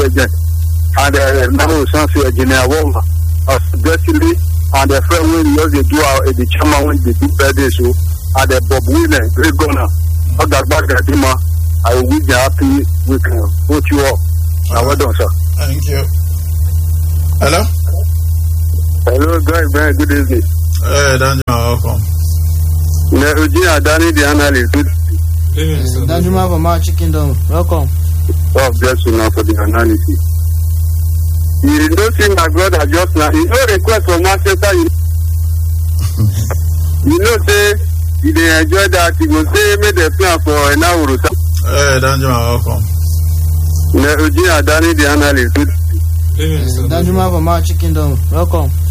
legend. And now Sansi Engineer Woma of Destiny and the friend when you do the chairman when they do birthday show and the Bob Winner, great gunner of that back at him. I wish you happy weekend. Put you up. Well done, sir. Thank you. Hello? Hello, guys. Very good evening. Hey, Daniel, welcome. Eugene Adani, the analyst. Danjuma from our Kingdom. Welcome. God bless you now for the analysis. You don't see my brother just now. It's no request from Manchester. You know, say, if they enjoy that, you will say, make the plan for an hour. Hey, Daniel, welcome. Eugene Adani, the analyst. Danjuma from our Kingdom. Welcome.